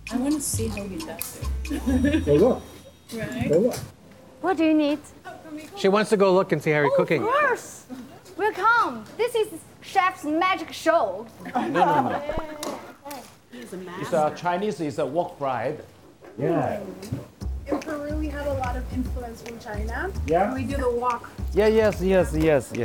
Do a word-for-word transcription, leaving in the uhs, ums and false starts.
I want to see how he does it. Go look. Right? Go look. What do you need? She wants to go look and see how you're cooking. Of course. Welcome. This is chef's magic show. No, no, no. It's a Chinese. It's a wok fried. Yeah. In Peru, we have a lot of influence from China. Yeah? We do the wok. Yeah. Yes. Yes. Yes. Yes.